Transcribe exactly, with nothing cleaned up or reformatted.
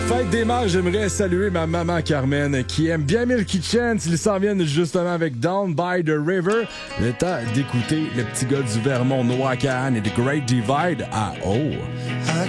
Fête des mères, j'aimerais saluer ma maman Carmen qui aime bien Milky Chance. Ils s'en viennent justement avec Down by the River. Le temps d'écouter le petit gars du Vermont, Noah Kahan et The Great Divide à O.